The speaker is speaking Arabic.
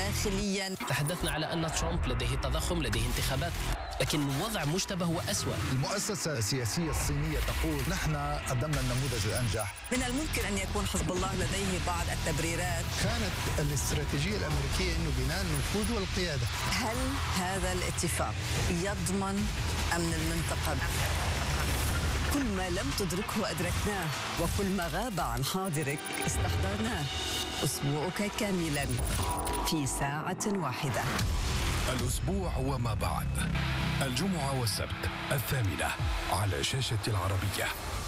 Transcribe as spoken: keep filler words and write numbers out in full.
داخليا. تحدثنا على أن ترامب لديه تضخم، لديه انتخابات، لكن الوضع مشتبه وأسوأ. المؤسسة السياسية الصينية تقول نحن قدمنا النموذج الأنجح. من الممكن أن يكون حزب الله لديه بعض التبريرات. كانت الاستراتيجية الأمريكية أنه بناء النفوذ والقيادة. هل هذا الاتفاق يضمن أمن المنطقة؟ كل ما لم تدركه أدركناه، وكل ما غاب عن حاضرك استحضرناه. أسبوعك كاملا في ساعة واحدة. الأسبوع وما بعد، الجمعة والسبت الثامنة على شاشة العربية.